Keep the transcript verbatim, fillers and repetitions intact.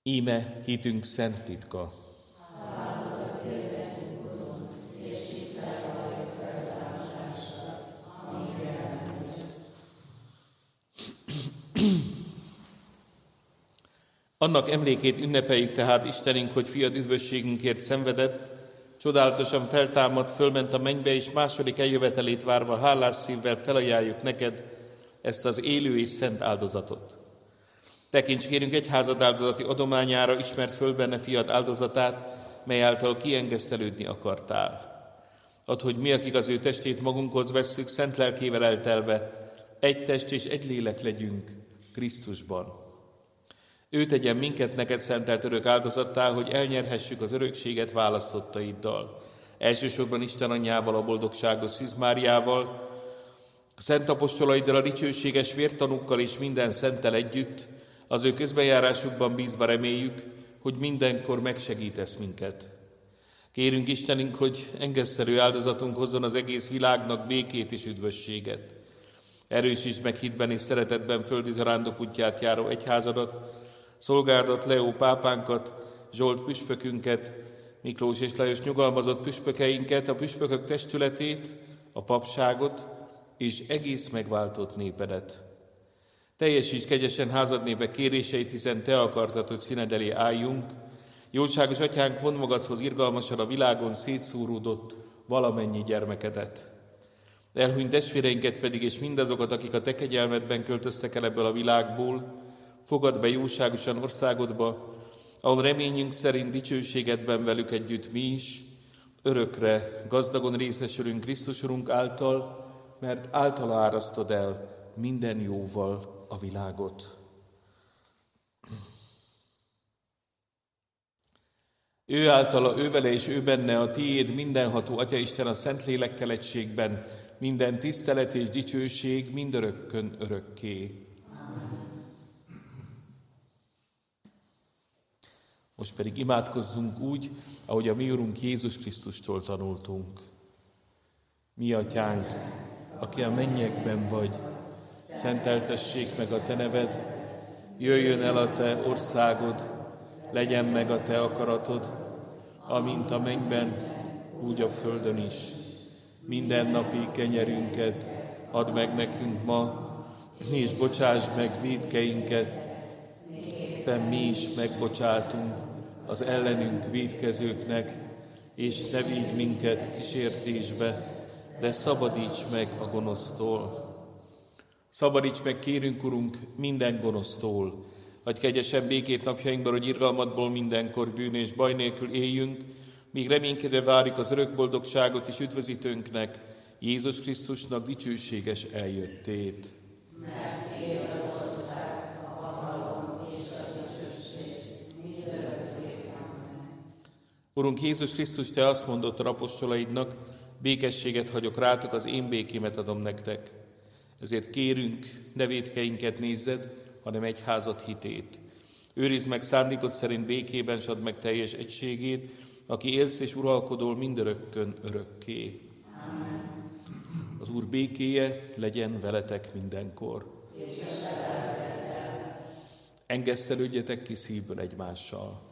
Íme hitünk szent titka. Annak emlékét ünnepeljük tehát Istenünk, hogy fiad üdvösségünkért szenvedett, csodálatosan feltámadt, fölment a mennybe, és második eljövetelét várva hálás szívvel felajánljuk neked ezt az élő és szent áldozatot. Tekints kérünk egyházad áldozati adományára, ismert föl benne fiad áldozatát, mely által kiengesztelődni akartál. Add, hogy mi, akik az ő testét magunkhoz vesszük, szent lelkével eltelve, egy test és egy lélek legyünk Krisztusban. Ő tegyen minket neked szentelt örök áldozattá, hogy elnyerhessük az örökséget választottaiddal. Elsősorban Isten anyjával, a boldogságos Szűz Máriával, a szent apostolaiddal, a dicsőséges vértanúkkal és minden szenttel együtt, az ő közbenjárásukban bízva reméljük, hogy mindenkor megsegítesz minket. Kérünk Istenünk, hogy engesztelő áldozatunk hozzon az egész világnak békét és üdvösséget. Erősítsd meg hitben és szeretetben földi zarándok útját járó egyházadat, szolgádat, Leó pápánkat, Zsolt püspökünket, Miklós és Lajos nyugalmazott püspökeinket, a püspökök testületét, a papságot és egész megváltott népedet. Teljesíts kegyesen házad népe kéréseit, hiszen te akartad, hogy színed elé álljunk. Jóságos atyánk, vondd magadhoz irgalmasan a világon szétszóródott valamennyi gyermekedet. Elhunyt testvéreinket pedig, és mindazokat, akik a te kegyelmedben költöztek el ebből a világból, fogadd be jóságosan országodba, ahol reményünk szerint dicsőségedben velük együtt mi is, örökre gazdagon részesülünk Krisztus Urunk által, mert általa árasztod el minden jóval a világot. Ő általa, ő vele és ő benne a tiéd mindenható Atyaisten a Szentlélekkel egységben, minden tisztelet és dicsőség mindörökkön örökké. Most pedig imádkozzunk úgy, ahogy a mi Urunk Jézus Krisztustól tanultunk. Mi atyánk, aki a mennyekben vagy, szenteltessék meg a te neved, jöjjön el a te országod, legyen meg a te akaratod, amint a mennyben, úgy a földön is. Minden napi kenyerünket add meg nekünk ma, és bocsásd meg vétkeinket, éppen mi is megbocsátunk az ellenünk vétkezőknek, és ne vigy minket kísértésbe, de szabadíts meg a gonosztól. Szabadíts meg, kérünk, Urunk, minden gonosztól. Adj kegyesebb békét napjainkban, hogy irgalmadból mindenkor bűn és baj nélkül éljünk, míg reménykedve várjuk az örök boldogságot és üdvözítőnknek, Jézus Krisztusnak dicsőséges eljöttét. Mert él az ország, a hatalom és a dicsőség mindörökké. Amen. Urunk Jézus Krisztus, te azt mondottad apostolaidnak, békességet hagyok rátok, az én békémet adom nektek. Ezért kérünk, ne vétkeinket nézzed, hanem egyházad hitét. Őrizd meg szándékod szerint békében, s add meg teljes egységét, aki élsz és uralkodol mindörökkön örökké. Amen. Az Úr békéje legyen veletek mindenkor. És a Engesztelődjetek ki szívből egymással.